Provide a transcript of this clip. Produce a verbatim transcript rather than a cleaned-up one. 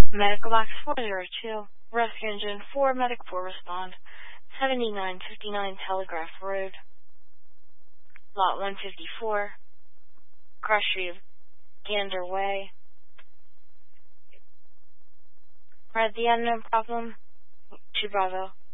Medical box four zero two, rescue engine four, medic four respond, seventy-nine fifty-nine Telegraph Road, lot one fifty-four, cross street of Gander Way. We're at the end, no problem. two Bravo.